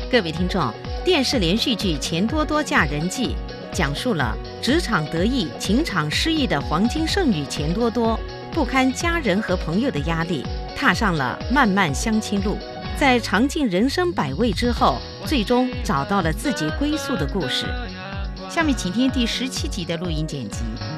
各位听众，电视连续剧《钱多多嫁人记》讲述了职场得意、情场失意的黄金剩女钱多多，不堪家人和朋友的压力，踏上了漫漫相亲路。在尝尽人生百味之后，最终找到了自己归宿的故事。下面请听第17集的录音剪辑。